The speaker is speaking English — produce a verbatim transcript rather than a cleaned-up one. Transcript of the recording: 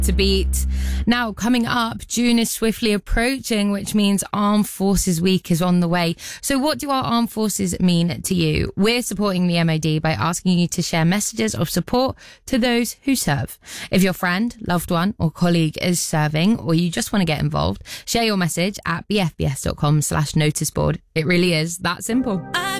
to beat. Now, coming up, June is swiftly approaching, which means Armed Forces Week is on the way. So what do our armed forces mean to you? We're supporting the M O D by asking you to share messages of support to those who serve. If your friend, loved one or colleague is serving, or you just want to get involved, share your message at bfbs.com slash noticeboard. It really is that simple. I